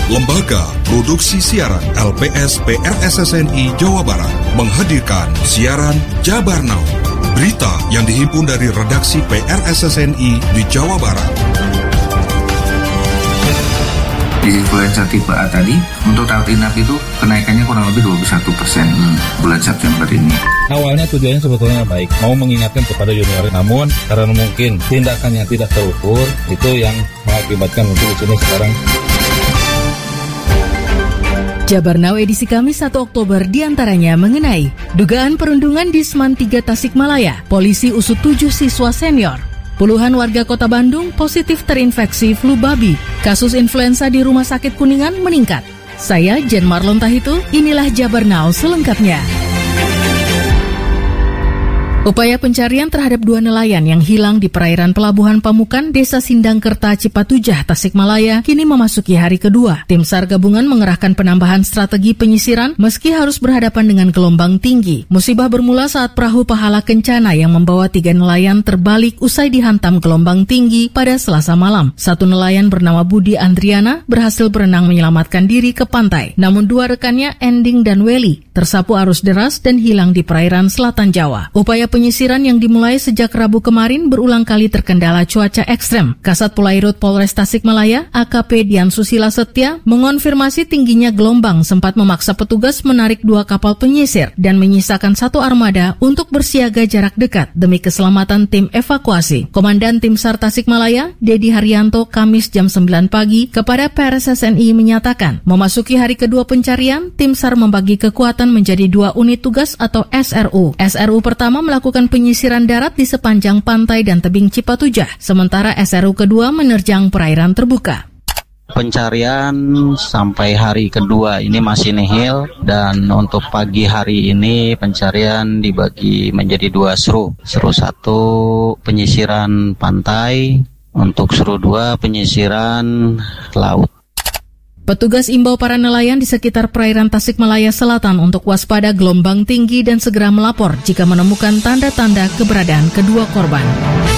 Lembaga Produksi Siaran LPS PRSSNI Jawa Barat menghadirkan siaran Jabar Now, berita yang dihimpun dari redaksi PRSSNI di Jawa Barat. Di influenza tipe A tadi, untuk rawat inap itu kenaikannya kurang lebih 21% bulan September ini. Awalnya tujuannya sebetulnya baik, mau mengingatkan kepada junior, namun karena mungkin tindakannya tidak terukur, itu yang mengakibatkan untuk di sini sekarang. Jabar Now edisi Kamis 1 Oktober diantaranya mengenai dugaan perundungan di Seman 3 Tasikmalaya, polisi usut 7 siswa senior. Puluhan warga kota Bandung positif terinfeksi flu babi. Kasus influenza di Rumah Sakit Kuningan meningkat. Saya Jen Marlon Tahitu, inilah Jabar Now selengkapnya. Upaya pencarian terhadap 2 nelayan yang hilang di perairan Pelabuhan Pamukan, Desa Sindangkerta, Cipatujah, Tasikmalaya, kini memasuki hari kedua. Tim SAR gabungan mengerahkan penambahan strategi penyisiran meski harus berhadapan dengan gelombang tinggi. Musibah bermula saat perahu Pahala Kencana yang membawa 3 nelayan terbalik usai dihantam gelombang tinggi pada Selasa malam. 1 nelayan bernama Budi Andriana berhasil berenang menyelamatkan diri ke pantai. Namun 2 rekannya, Ending dan Weli, tersapu arus deras dan hilang di perairan selatan Jawa. Upaya penyisiran yang dimulai sejak Rabu kemarin berulang kali terkendala cuaca ekstrem. Kasat Polairut Polres Tasikmalaya, AKP Dian Susila Setia, mengonfirmasi tingginya gelombang sempat memaksa petugas menarik 2 kapal penyisir dan menyisakan 1 armada untuk bersiaga jarak dekat demi keselamatan tim evakuasi. Komandan Tim SAR Tasikmalaya, Dedi Haryanto, Kamis jam 9 pagi kepada PRSSNI menyatakan, memasuki hari kedua pencarian, Tim SAR membagi kekuatan menjadi 2 unit tugas atau SRU. SRU pertama melakukan penyisiran darat di sepanjang pantai dan tebing Cipatujah, sementara SRU kedua menerjang perairan terbuka. Pencarian sampai hari kedua ini masih nihil, dan untuk pagi hari ini pencarian dibagi menjadi 2 seru. Seru 1 penyisiran pantai, untuk seru 2 penyisiran laut. Petugas imbau para nelayan di sekitar perairan Tasikmalaya Selatan untuk waspada gelombang tinggi dan segera melapor jika menemukan tanda-tanda keberadaan kedua korban.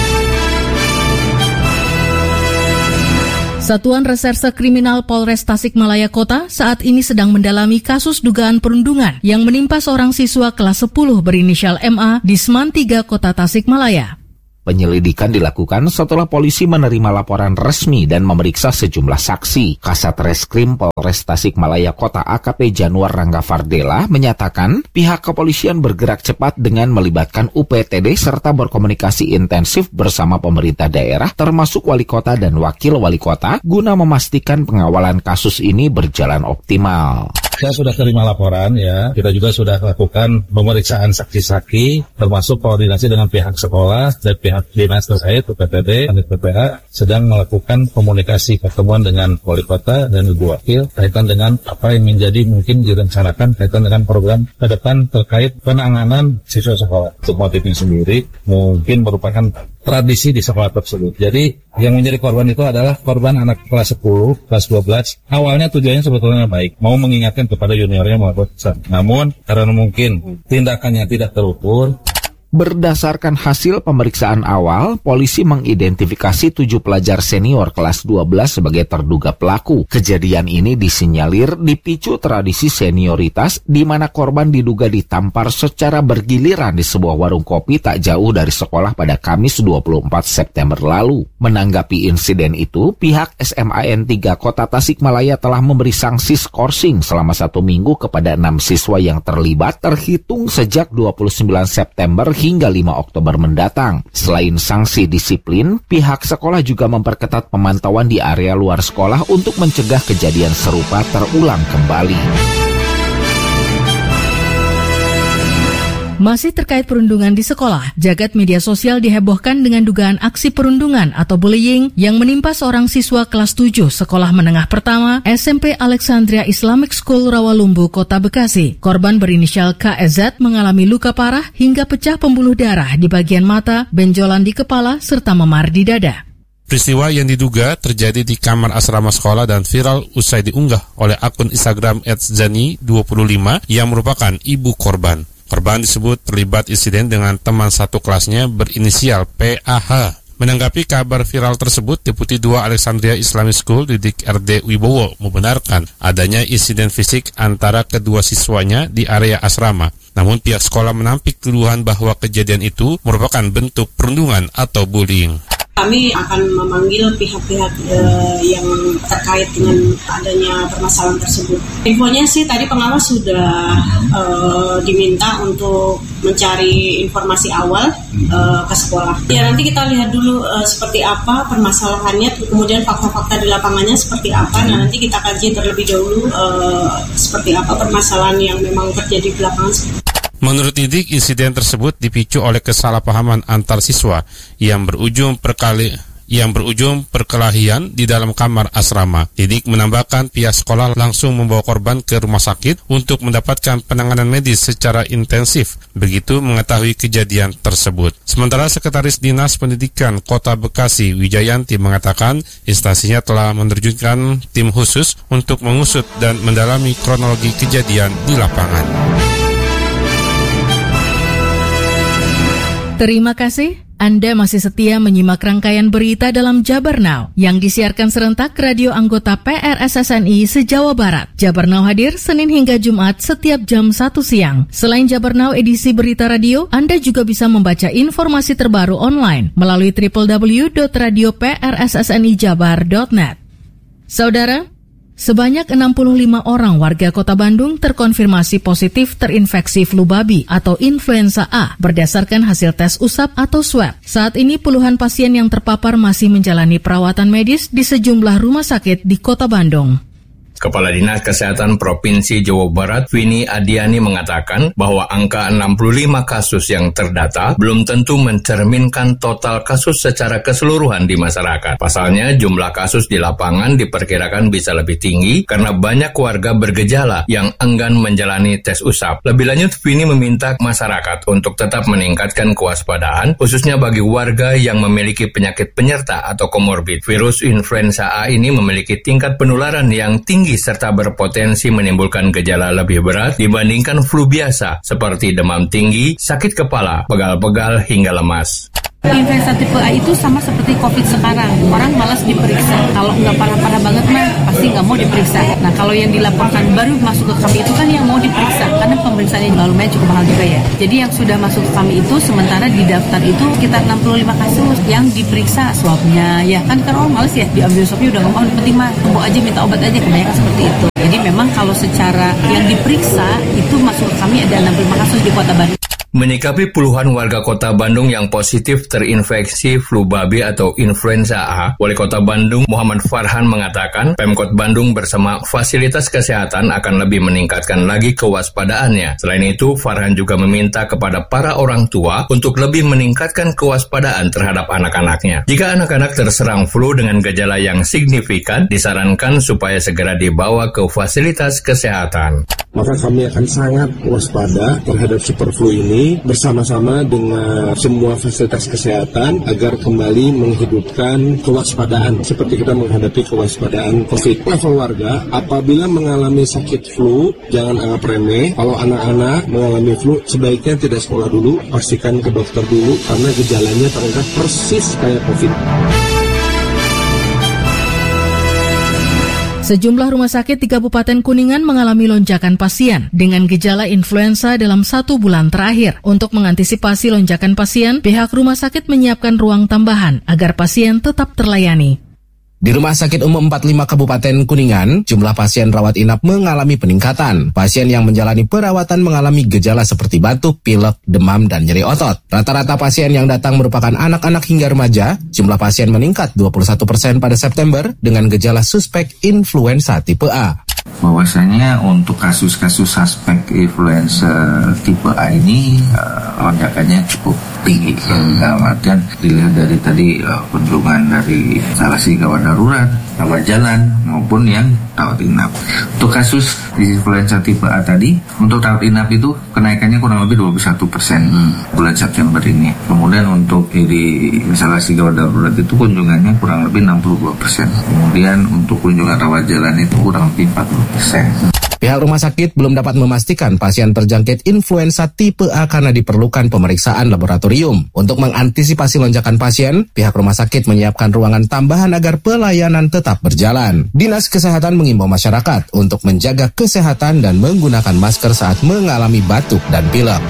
Satuan Reserse Kriminal Polres Tasikmalaya Kota saat ini sedang mendalami kasus dugaan perundungan yang menimpa seorang siswa kelas 10 berinisial MA di Seman 3 Kota Tasikmalaya. Penyelidikan dilakukan setelah polisi menerima laporan resmi dan memeriksa sejumlah saksi. Kasat Reskrim Polres Tasikmalaya Kota AKP Januar Rangga Fardela menyatakan pihak kepolisian bergerak cepat dengan melibatkan UPTD serta berkomunikasi intensif bersama pemerintah daerah termasuk wali kota dan wakil wali kota guna memastikan pengawalan kasus ini berjalan optimal. Saya sudah terima laporan ya, kita juga sudah lakukan pemeriksaan saksi-saksi, termasuk koordinasi dengan pihak sekolah dan pihak dinas terkait, UPTD dan PPA, sedang melakukan komunikasi pertemuan dengan wali kota dan ibu wakil, kaitan dengan apa yang menjadi mungkin direncanakan kaitan dengan program ke depan terkait penanganan siswa sekolah. Untuk motifnya sendiri mungkin merupakan tradisi di sekolah tersebut. Jadi yang menjadi korban itu adalah korban anak kelas 10, kelas 12. Awalnya tujuannya sebetulnya baik, mau mengingatkan kepada juniornya melakukan pesan. Namun karena mungkin tindakannya tidak terukur. Berdasarkan hasil pemeriksaan awal, polisi mengidentifikasi 7 pelajar senior kelas 12 sebagai terduga pelaku. Kejadian ini disinyalir dipicu tradisi senioritas di mana korban diduga ditampar secara bergiliran di sebuah warung kopi tak jauh dari sekolah pada Kamis 24 September lalu. Menanggapi insiden itu, pihak SMAN 3 Kota Tasikmalaya telah memberi sanksi skorsing selama 1 minggu kepada 6 siswa yang terlibat terhitung sejak 29 September hingga 5 Oktober mendatang. Selain sanksi disiplin, pihak sekolah juga memperketat pemantauan di area luar sekolah untuk mencegah kejadian serupa terulang kembali. Masih terkait perundungan di sekolah, jagat media sosial dihebohkan dengan dugaan aksi perundungan atau bullying yang menimpa seorang siswa kelas 7 sekolah menengah pertama SMP Alexandria Islamic School Rawalumbu, Kota Bekasi. Korban berinisial KEZ mengalami luka parah hingga pecah pembuluh darah di bagian mata, benjolan di kepala, serta memar di dada. Peristiwa yang diduga terjadi di kamar asrama sekolah dan viral usai diunggah oleh akun Instagram @zani25 yang merupakan ibu korban. Korban disebut terlibat insiden dengan teman satu kelasnya berinisial PAH. Menanggapi kabar viral tersebut, Deputi 2 Alexandria Islamic School Didik RD Wibowo membenarkan adanya insiden fisik antara kedua siswanya di area asrama. Namun pihak sekolah menampik tuduhan bahwa kejadian itu merupakan bentuk perundungan atau bullying. Kami akan memanggil pihak-pihak yang terkait dengan adanya permasalahan tersebut. Infonya sih tadi pengawas sudah diminta untuk mencari informasi awal ke sekolah. Ya nanti kita lihat dulu seperti apa permasalahannya, kemudian fakta-fakta di lapangannya seperti apa. Nah nanti kita kaji terlebih dahulu seperti apa permasalahan yang memang terjadi di lapangan. Menurut Didik, insiden tersebut dipicu oleh kesalahpahaman antar siswa yang berujung perkelahian di dalam kamar asrama. Didik menambahkan pihak sekolah langsung membawa korban ke rumah sakit untuk mendapatkan penanganan medis secara intensif begitu mengetahui kejadian tersebut. Sementara Sekretaris Dinas Pendidikan Kota Bekasi Wijayanti mengatakan instansinya telah menerjunkan tim khusus untuk mengusut dan mendalami kronologi kejadian di lapangan. Terima kasih. Anda masih setia menyimak rangkaian berita dalam Jabar Now yang disiarkan serentak radio anggota PRSSNI se-Jawa Barat. Jabar Now hadir Senin hingga Jumat setiap jam 1 siang. Selain Jabar Now edisi berita radio, Anda juga bisa membaca informasi terbaru online melalui www.radioprssnijabar.net. Saudara, sebanyak 65 orang warga Kota Bandung terkonfirmasi positif terinfeksi flu babi atau influenza A berdasarkan hasil tes usap atau swab. Saat ini puluhan pasien yang terpapar masih menjalani perawatan medis di sejumlah rumah sakit di Kota Bandung. Kepala Dinas Kesehatan Provinsi Jawa Barat, Vini Adiani mengatakan bahwa angka 65 kasus yang terdata belum tentu mencerminkan total kasus secara keseluruhan di masyarakat. Pasalnya, jumlah kasus di lapangan diperkirakan bisa lebih tinggi karena banyak warga bergejala yang enggan menjalani tes usap. Lebih lanjut, Vini meminta masyarakat untuk tetap meningkatkan kewaspadaan, khususnya bagi warga yang memiliki penyakit penyerta atau komorbid. Virus influenza A ini memiliki tingkat penularan yang tinggi serta berpotensi menimbulkan gejala lebih berat dibandingkan flu biasa seperti demam tinggi, sakit kepala, pegal-pegal hingga lemas. Influenza tipe A itu sama seperti COVID sekarang. Orang malas diperiksa. Kalau nggak parah-parah banget mah pasti nggak mau diperiksa. Nah kalau yang dilaporkan baru masuk ke kami itu kan yang mau diperiksa. Karena pemeriksaannya lumayan cukup mahal juga ya. Jadi yang sudah masuk ke kami itu sementara di daftar itu sekitar 65 kasus yang diperiksa swabnya. Ya kan orang malas ya diambil swabnya udah nggak mau, penting mah sembuh aja minta obat aja, kebanyakan seperti itu. Jadi memang kalau secara yang diperiksa itu masuk ke kami ada 65 kasus di Kota Bandung. Menyikapi puluhan warga Kota Bandung yang positif terinfeksi flu babi atau influenza A, Wali Kota Bandung Muhammad Farhan mengatakan Pemkot Bandung bersama fasilitas kesehatan akan lebih meningkatkan lagi kewaspadaannya. Selain itu, Farhan juga meminta kepada para orang tua untuk lebih meningkatkan kewaspadaan terhadap anak-anaknya. Jika anak-anak terserang flu dengan gejala yang signifikan, disarankan supaya segera dibawa ke fasilitas kesehatan. Maka kami akan sangat waspada terhadap super flu ini bersama-sama dengan semua fasilitas kesehatan agar kembali menghidupkan kewaspadaan seperti kita menghadapi kewaspadaan COVID. Level warga apabila mengalami sakit flu jangan anggap remeh. Kalau anak-anak mengalami flu sebaiknya tidak sekolah dulu, pastikan ke dokter dulu karena gejalanya ternyata persis kayak COVID. Sejumlah rumah sakit di Kabupaten Kuningan mengalami lonjakan pasien dengan gejala influenza dalam 1 bulan terakhir. Untuk mengantisipasi lonjakan pasien, pihak rumah sakit menyiapkan ruang tambahan agar pasien tetap terlayani. Di Rumah Sakit Umum 45 Kabupaten Kuningan, jumlah pasien rawat inap mengalami peningkatan. Pasien yang menjalani perawatan mengalami gejala seperti batuk, pilek, demam, dan nyeri otot. Rata-rata pasien yang datang merupakan anak-anak hingga remaja. Jumlah pasien meningkat 21% pada September dengan gejala suspek influenza tipe A. Bahwasanya untuk kasus-kasus suspek influenza tipe A ini lonjakannya cukup tinggi. Dalam artian dilihat dari tadi kunjungan dari instalasi gawat darurat, rawat jalan maupun yang rawat inap. Untuk kasus influenza tipe A tadi, untuk rawat inap itu kenaikannya kurang lebih 21% bulan September ini. Kemudian untuk di instalasi gawat darurat itu kunjungannya kurang lebih 62%. Kemudian untuk kunjungan rawat jalan itu kurang lebih 14%. 50%. Pihak rumah sakit belum dapat memastikan pasien terjangkit influenza tipe A karena diperlukan pemeriksaan laboratorium. Untuk mengantisipasi lonjakan pasien, pihak rumah sakit menyiapkan ruangan tambahan agar pelayanan tetap berjalan. Dinas Kesehatan mengimbau masyarakat untuk menjaga kesehatan dan menggunakan masker saat mengalami batuk dan pilek.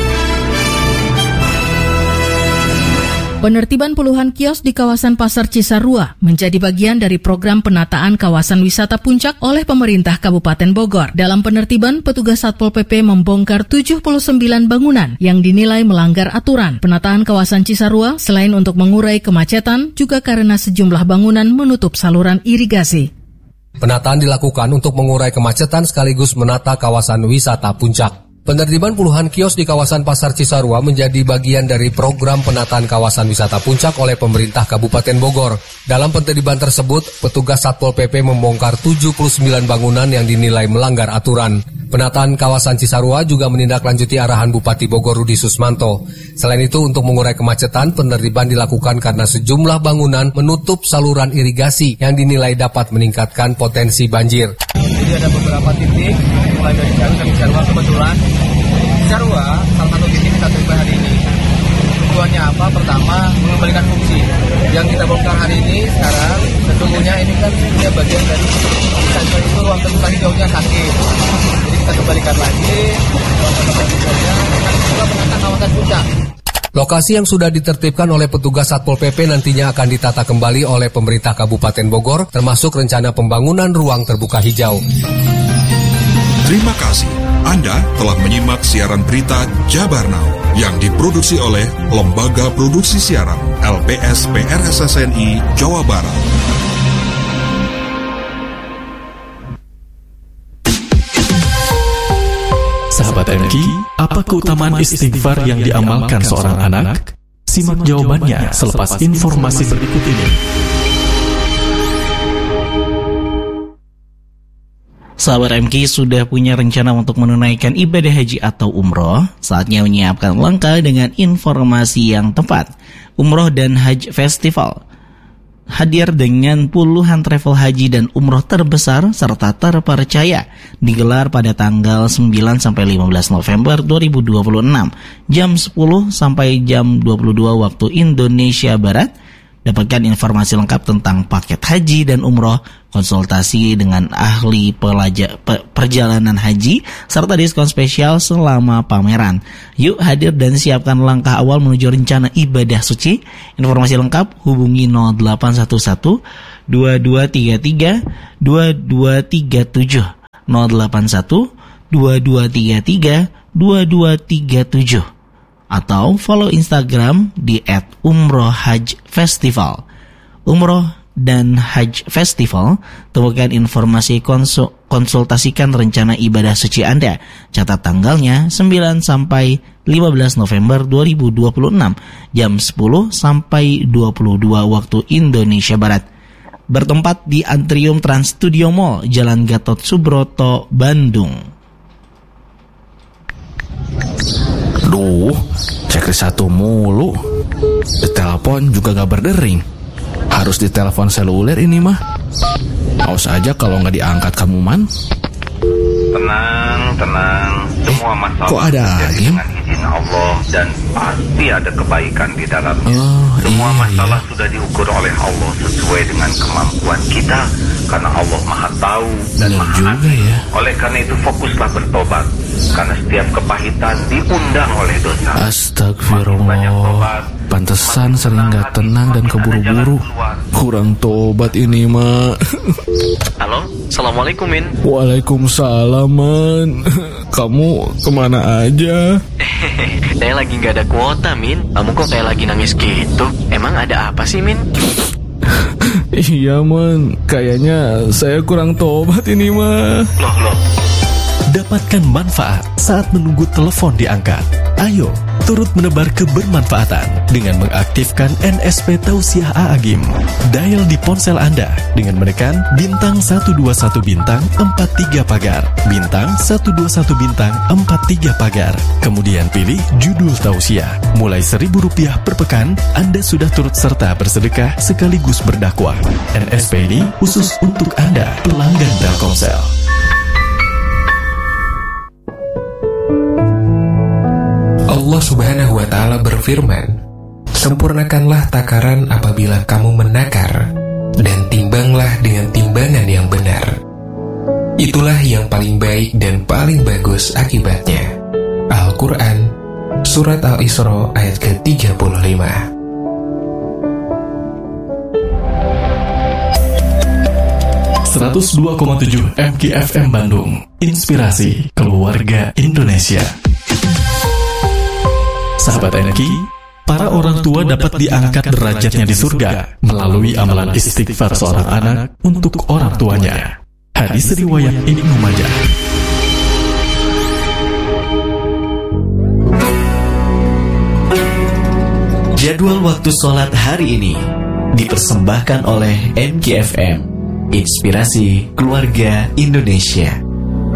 Penertiban puluhan kios di kawasan Pasar Cisarua menjadi bagian dari program penataan kawasan wisata Puncak oleh pemerintah Kabupaten Bogor. Dalam penertiban, petugas Satpol PP membongkar 79 bangunan yang dinilai melanggar aturan. Penataan kawasan Cisarua selain untuk mengurai kemacetan, juga karena sejumlah bangunan menutup saluran irigasi. Penataan dilakukan untuk mengurai kemacetan sekaligus menata kawasan wisata Puncak. Penertiban puluhan kios di kawasan Pasar Cisarua menjadi bagian dari program penataan kawasan wisata Puncak oleh pemerintah Kabupaten Bogor. Dalam penertiban tersebut, petugas Satpol PP membongkar 79 bangunan yang dinilai melanggar aturan. Penataan kawasan Cisarua juga menindaklanjuti arahan Bupati Bogor Rudi Susmanto. Selain itu, untuk mengurai kemacetan, penertiban dilakukan karena sejumlah bangunan menutup saluran irigasi yang dinilai dapat meningkatkan potensi banjir. Jadi ada beberapa titik, mulai dari Cisarua kebetulan. Cisarua, salah satu titik kita terima hari ini. Tujuannya apa? Pertama, mengembalikan fungsi. Yang kita bongkar hari ini sekarang, sesungguhnya ini kan dia bagian dari Cisarua itu ruang terbuka hijaunya sakit. Jadi kita kembalikan lagi ruang terbuka hijaunya dengan juga menata kawasan Puncak. Lokasi yang sudah ditertibkan oleh petugas Satpol PP nantinya akan ditata kembali oleh pemerintah Kabupaten Bogor, termasuk rencana pembangunan ruang terbuka hijau. Terima kasih. Anda telah menyimak siaran berita Jabar Now yang diproduksi oleh Lembaga Produksi Siaran LPS PRSSNI Jawa Barat. Sahabat MQ, apa keutamaan istighfar yang diamalkan seorang anak? Simak jawabannya selepas informasi berikut ini. Sahabat MQ sudah punya rencana untuk menunaikan ibadah haji atau umroh? Saatnya menyiapkan langkah dengan informasi yang tepat. Umroh dan Haji Festival hadir dengan puluhan travel haji dan umroh terbesar serta terpercaya digelar pada tanggal 9 sampai 15 November 2026 jam 10 sampai jam 22 waktu Indonesia Barat. Dapatkan informasi lengkap tentang paket haji dan umroh, konsultasi dengan ahli perjalanan haji, serta diskon spesial selama pameran. Yuk hadir dan siapkan langkah awal menuju rencana ibadah suci. Informasi lengkap hubungi 0811 2233 2237 081 2233 2237 atau follow Instagram di @umrohhajfestival. Umroh dan Haji Festival, temukan informasi, konsultasikan rencana ibadah suci Anda. Catat tanggalnya 9 sampai 15 November 2026 jam 10 sampai 22 waktu Indonesia Barat. Bertempat di Antrium Trans Studio Mall, Jalan Gatot Subroto, Bandung. Duh, checklist satu mulu. Ditelepon juga gak berdering. Harus ditelepon seluler ini mah. Awas aja kalau gak diangkat kamu, Man. Tenang. Semua masalah kok ada dengan izin Allah dan pasti ada kebaikan di dalamnya. Semua masalah sudah diukur oleh Allah sesuai dengan kemampuan kita, karena Allah Maha Tahu dan Maha Adil. Ya. Oleh karena itu fokuslah bertobat, karena setiap kepahitan diundang oleh dosa. Astagfirullah. Pantesan sering gak tenang dan keburu-buru. Kurang tobat ini, Mak. Halo, Assalamualaikum, Min. Waalaikumsalam, Man. Kamu kemana aja? Saya lagi gak ada kuota, Min. Kamu kok kayak lagi nangis gitu? Emang ada apa sih, Min? Iya, Man. Kayaknya saya kurang tobat ini, mah. Loh. Dapatkan manfaat saat menunggu telepon diangkat. Ayo, turut menebar kebermanfaatan dengan mengaktifkan NSP Tausiah A'agim. Dial di ponsel Anda dengan menekan bintang 121 bintang 43 pagar, bintang 121 bintang 43 pagar. Kemudian pilih judul Tausiah. Mulai Rp1.000 per pekan, Anda sudah turut serta bersedekah sekaligus berdakwah. NSP ini khusus untuk Anda, pelanggan Telkomsel. Subhanahu wa Ta'ala berfirman, "Sempurnakanlah takaran apabila kamu menakar, dan timbanglah dengan timbangan yang benar. Itulah yang paling baik dan paling bagus akibatnya." Al-Quran, Surat Al-Isra ayat ke-35. ...102,7 MKFM Bandung. Inspirasi Keluarga Indonesia. Sahabat NK, para orang tua dapat diangkat derajatnya di surga melalui amalan istighfar seorang anak untuk orang tuanya. Hadis riwayat Ibnu Majah. Jadwal waktu sholat hari ini dipersembahkan oleh NKFM, Inspirasi Keluarga Indonesia.